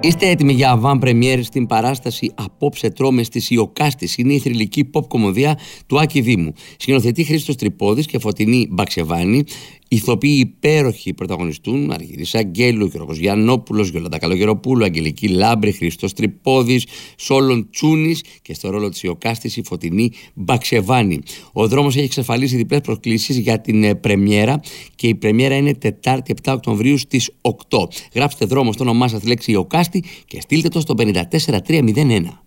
Είστε έτοιμοι για avant premiere στην παράσταση «Απόψε τρώμε» στις Ιωκάστης? Είναι η θρυλική pop κομμωδία του Άκη Δήμου. Σκηνοθετεί Χρήστος Τρυπόδης και Φωτεινή Μπαξεβάνη. Ηθοποιοί υπέροχοι πρωταγωνιστούν: Αργύρης Αγγέλου, Γιώργος Γιαννόπουλος, Γιολάντα Καλογεροπούλου, Αγγελική Λάμπρη, Χρήστος Τρυπόδης, Σόλων Τσούνης και στο ρόλο της Ιωκάστης η Φωτεινή Μπαξεβάνη. Ο δρόμος έχει εξασφαλίσει διπλές προσκλήσεις για την πρεμιέρα και η πρεμιέρα είναι Τετάρτη 7 Οκτωβρίου στις 8. Γράψτε δρόμο στο όνομά σας τη λέξη Ιωκάστη και στείλτε το στο 54301.